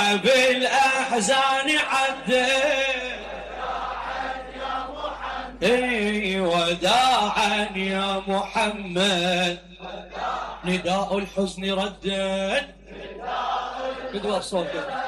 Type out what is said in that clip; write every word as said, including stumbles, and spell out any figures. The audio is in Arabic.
وبالأحزان عدت اي وداعا يا محمد نداء الحزن ردد قدوة الصوت